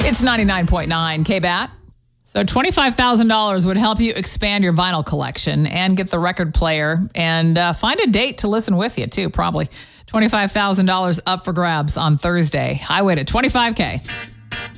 It's 99.9 KBAT. So $25,000 would help you expand your vinyl collection and get the record player and find a date to listen with you, too, probably. $25,000 up for grabs on Thursday. I wait at $25K.